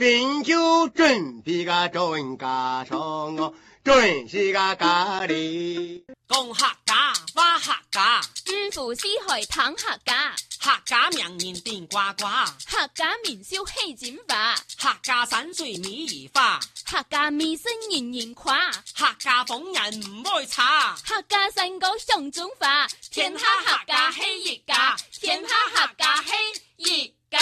並就準備個準家上哦，準是個咖喱。 講客家話客家， 五湖四海談客家， 客家名人頂呱呱， 客家名秀戲金華， 客家山水美如花， 客家美食人人誇， 客家風人唔會差， 客家山歌上中華， 天下客家係一家，天下客家係一家。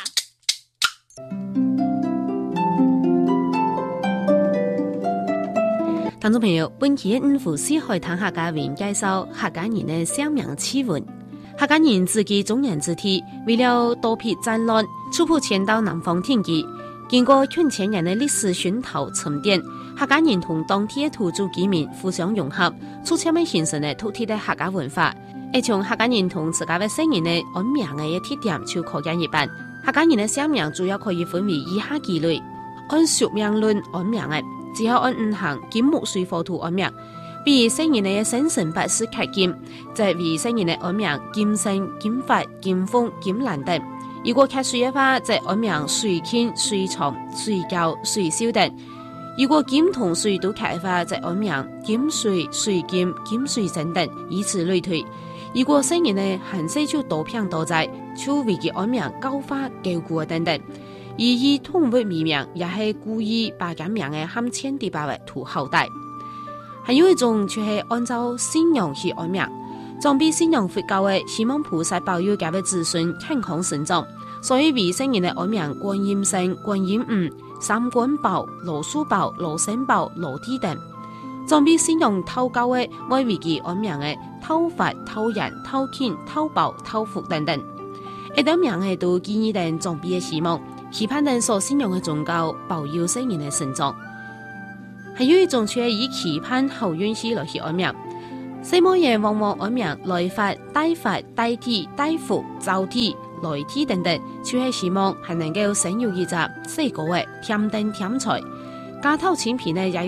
聽眾朋友，本期五湖四海談客家為介紹客家人的生命趣聞。客家人自己中原之地，為了躲避戰亂，初步遷到南方定居。經過近千年的歷史熏陶沉澱，客家人同當地的土著居民互相融合，逐漸形成了獨特的客家文化。而從客家人同自家的生人的安名的特點就可見一斑。客家人的生命主要可以分為以下幾類：按屬命論安名的，只有按五行金木水火土安名，比如生人的生辰八字克金，則為生人的安名金生、金發、金豐、金蘭等。如果克水的話，則安名水慶、水長、水教、水秀等。如果金同水都克的話，則安名金水、水金、金水正等，以此類推。如果生人的行事就多偏多在，就為其安名高花、高固等等。而以動物命名，也係故意把咁名嘅含千地百位圖後代。還有一種就係按照信仰去安名，裝備信仰佛教嘅，希望菩薩保佑佢嘅子孫健康成長，所以為生人嘅安名觀音聖、觀音母、三官寶、羅樹寶、羅生寶、羅地等。裝備信仰禱教嘅，為其安名嘅禱法、禱人、禱慶、禱寶、禱福等等。一啲名嘅都建議人裝備嘅希望。期盼人所信仰嘅宗教保佑生人嘅成長，還有一種卻係以期盼好運氣來去安名。西方人往往安名來法、大法、大體、大福、招體、來體等等，卻係希望係能夠生有一隻細個嘅添丁添財，家頭清貧呢也